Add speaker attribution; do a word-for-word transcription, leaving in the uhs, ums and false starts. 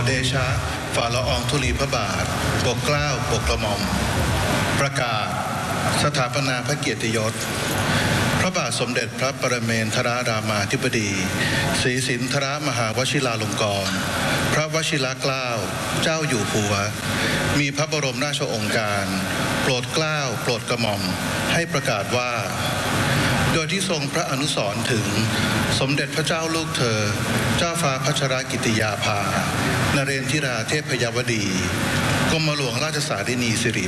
Speaker 1: เดชะฝ่าละอองธุลีพระบาทปกเกล้าปกกระหม่อมประกาศสถาปนาพระเกียรติยศพระบาทสมเด็จพระปรเมนทรรามาธิบดีศรีสินธรมหาวชิราลงกรณ์พระวชิรเกล้าเจ้าอยู่หัวมีพระบรมราชโองการโปรดเกล้าโปรดกระหม่อมให้ประกาศว่าโดยที่ทรงพระอนุสรณ์ถึงสมเด็จพระเจ้าลูกเธอเจ้าฟ้าพัชรกิติยาภานเรนทิราเทพยวดีกรมหลวงราชสารินีสิริ